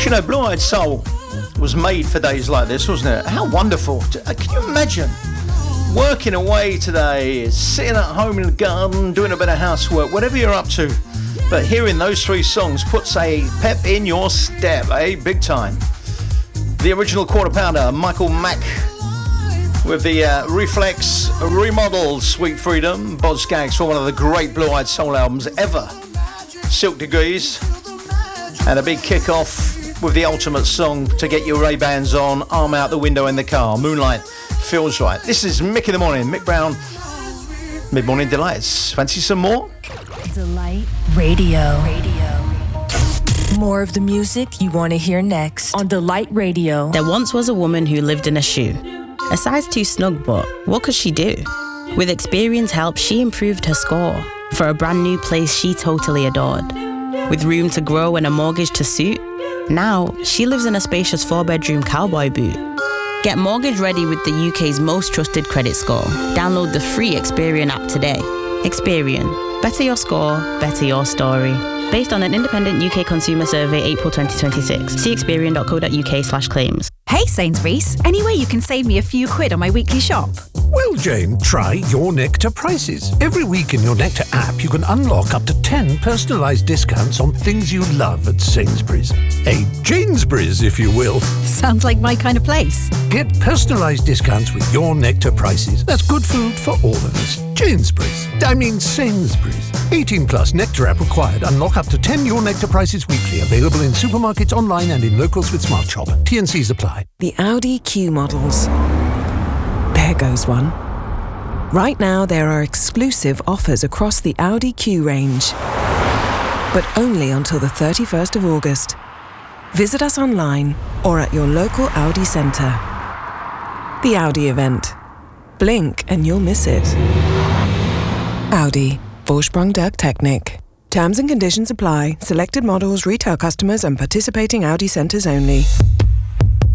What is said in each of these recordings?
you know, Blue Eyed Soul was made for days like this, wasn't it? How wonderful. Can you imagine working away today, sitting at home in the garden, doing a bit of housework, whatever you're up to, but hearing those three songs puts a pep in your step, big time. The original Quarter Pounder, Michael Mack, with the Reflex remodeled Sweet Freedom, Boz Scaggs for one of the great Blue Eyed Soul albums ever, Silk Degrees, and a big kick-off with the ultimate song to get your Ray-Bans on, arm out the window in the car, Moonlight Feels Right. This is Mick in the Morning, Mick Brown, Mid-Morning Delights. Fancy some more? Delight Radio. More of the music you want to hear next on Delight Radio. There once was a woman who lived in a shoe. A size too snug, but what could she do? With Experian's help, she improved her score for a brand new place she totally adored. With room to grow and a mortgage to suit, now she lives in a spacious 4-bedroom cowboy boot. Get mortgage ready with the UK's most trusted credit score. Download the free Experian app today. Experian. Better your score, better your story. Based on an independent UK consumer survey, April 2026. See experian.co.uk/claims. Hey Sainsbury's, any way you can save me a few quid on my weekly shop? Well, Jane, try Your Nectar prices. Every week in Your Nectar app, you can unlock up to 10 personalised discounts on things you love at Sainsbury's. A Janesbury's, if you will. Sounds like my kind of place. Get personalised discounts with Your Nectar prices. That's good food for all of us. Sainsbury's. 18 plus Nectar app required. Unlock up to 10 Your Nectar prices weekly. Available in supermarkets, online and in locals with Smart Shop. T&Cs apply. The Audi Q models. There goes one. Right now there are exclusive offers across the Audi Q range, but only until the 31st of August. Visit us online or at your local Audi centre. The Audi event. Blink and you'll miss it. Audi. Vorsprung durch Technik. Terms and conditions apply. Selected models, retail customers and participating Audi centres only.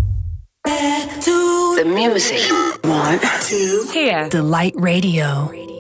The music. 1, 2, Here. Delight Radio.